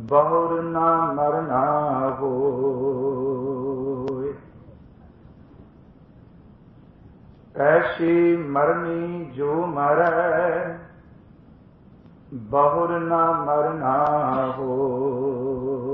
बहुर न मरना होय। ऐसी मरनी जो मरै बहुर न मरना होय।